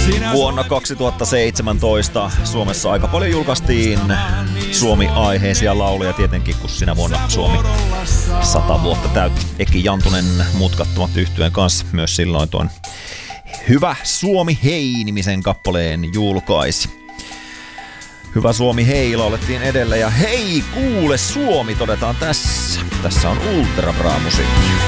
Vuonna 2017 Suomessa aika paljon julkaistiin Suomi-aiheisia lauluja, tietenkin kun sinä vuonna Suomi 100 vuotta täytti. Eki Jantunen Mutkattomat -yhtyeen kanssa myös silloin tuon Hyvä Suomi hei-nimisen kappaleen julkaisi. Hyvä Suomi hei laulettiin edellä ja hei kuule Suomi todetaan tässä. Tässä on Ultra Bra musiikki.